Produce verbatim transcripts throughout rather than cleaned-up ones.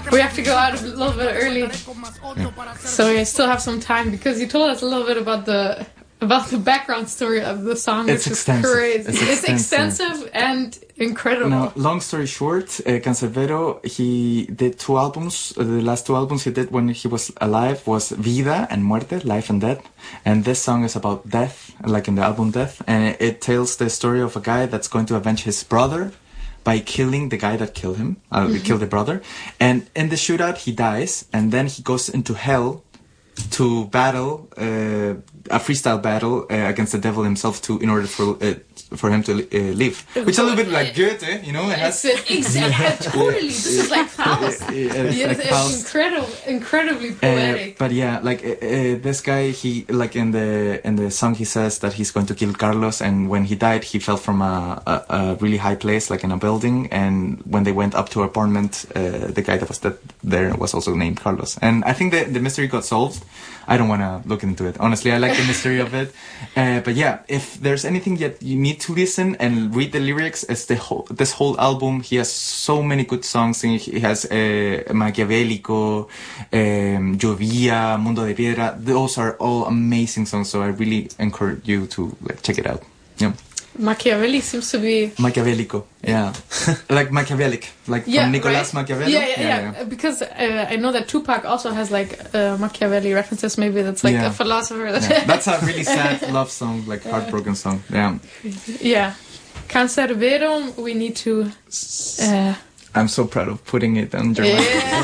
we have to go out a little bit early, yeah. So we still have some time because you told us a little bit about the about the background story of the song, it's which extensive. is crazy. It's, it's extensive. extensive and incredible. Now, long story short, uh, Canserbero, he did two albums. Uh, the last two albums he did when he was alive was Vida and Muerte, Life and Death. And this song is about death, like in the album Death. And it, it tells the story of a guy that's going to avenge his brother by killing the guy that killed him, uh, mm-hmm. killed the brother. And in the shootout, he dies. And then he goes into hell to battle, uh, a freestyle battle uh, against the devil himself to in order for uh, for him to uh, live, which is a little bit like Goethe, you know. It has exactly totally. This is like Faust. Yes, like it's incredible, incredibly poetic. Uh, but yeah, like uh, uh, this guy, he like in the in the song he says that he's going to kill Carlos, and when he died, he fell from a, a, a really high place, like in a building. And when they went up to her apartment, uh, the guy that was that there was also named Carlos. And I think the the mystery got solved. I don't want to look into it. Honestly, I like the mystery of it. Uh, but yeah, if there's anything that you need to listen and read the lyrics, it's the whole, this whole album. He has so many good songs. He has uh, Maquiavélico, um, Llovía, Mundo de Piedra. Those are all amazing songs. So I really encourage you to like, check it out. Yeah. Machiavelli seems to be Maquiavélico, yeah, like Machiavellic, like yeah, from Nicolas right? Machiavelli. Yeah, yeah, yeah. yeah. yeah. Because uh, I know that Tupac also has like uh, Machiavelli references. Maybe that's like yeah. a philosopher. That yeah. That's a really sad love song, like heartbroken song. Yeah. Yeah, Canserbero. We need to. Uh, I'm so proud of putting it on German.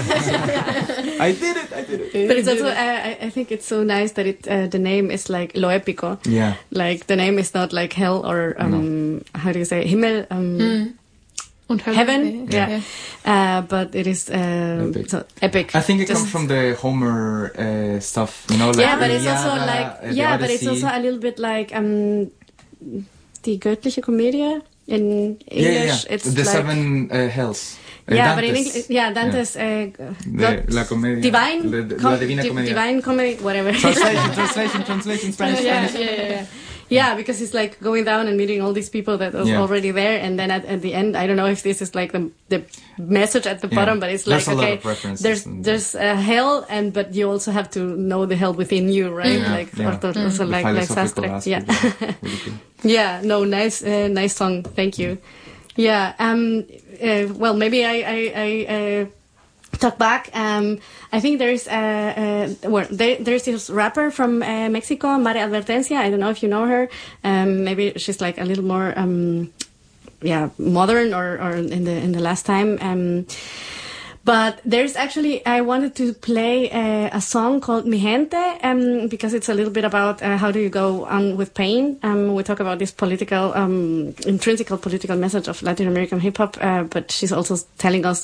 Yeah. I did it, I did it. But it's also, uh, I think it's so nice that it uh, the name is like Lo Épico. Yeah. Like the name is not like hell or, um, no. how do you say, Himmel, um, mm. Und heaven. Yeah. yeah. Uh, but it is uh, epic. So epic. I think it Just, comes from the Homer uh, stuff, you know? Like yeah, but it's Iliada, also like, yeah, but it's also a little bit like um, Die göttliche Komödie. In English, yeah, yeah, yeah. it's the like, seven uh, hells. Uh, yeah, Dantes. but in English, yeah, Dante's yeah. Uh, the, La Comedia. Divine, the, the, com- La Divina di- Comedia. Divine Comedy, whatever. Translation, translation, translation, Spanish, yeah, Spanish. Yeah, yeah, yeah. Yeah, because it's like going down and meeting all these people that are yeah. already there, and then at, at the end, I don't know if this is like the the message at the yeah. bottom, but it's like there's okay, there's and, there's a hell, and but you also have to know the hell within you, right? Yeah. Like yeah. also mm. like like Sastre. Yeah, really cool. Yeah. No, nice, uh, nice song. Thank you. Yeah. Um. Uh, well, maybe I I. I uh, talk back. Um, I think there's uh, uh, well, there, there's this rapper from uh, Mexico, Mare Advertencia. I don't know if you know her. Um, maybe she's like a little more, um, yeah, modern or, or in the in the last time. Um, but there's actually, I wanted to play uh, a song called Mi Gente, um, because it's a little bit about uh, how do you go on with pain. Um, we talk about this political, um, intrinsic political message of Latin American hip hop, uh, but she's also telling us